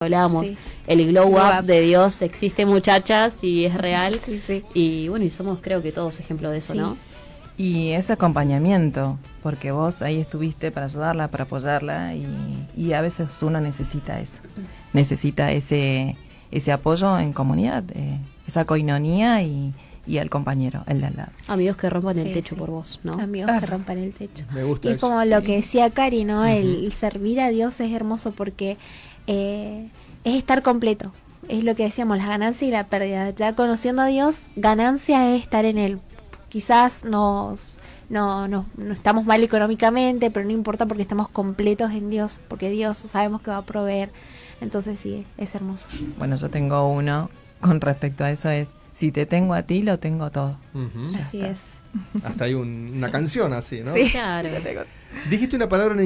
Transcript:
hablábamos, Sí. el glow Glow up up. de Dios existe, muchachas, y es real. Sí, sí. Y bueno, y somos creo que todos ejemplo de eso, Sí. ¿no? Y ese acompañamiento, porque vos ahí estuviste para ayudarla, para apoyarla, y a veces uno necesita eso, necesita ese apoyo en comunidad, esa coinonía y al compañero, el de al lado. Amigos que rompan el Sí, techo sí. por vos, ¿no? Amigos que rompan el techo. Me gusta Y es eso. como lo que decía Cari, ¿no? El servir a Dios es hermoso porque es estar completo. Es lo que decíamos, la ganancia y la pérdida. Ya conociendo a Dios, ganancia es estar en Él. Quizás no estamos mal económicamente, pero no importa porque estamos completos en Dios, porque Dios sabemos que va a proveer. Entonces sí, es hermoso. Bueno, yo tengo uno con respecto a eso, es, si te tengo a ti, lo tengo todo. Ujú. Así es. Hasta hay una canción así, ¿no? Sí. Claro. Dijiste una palabra en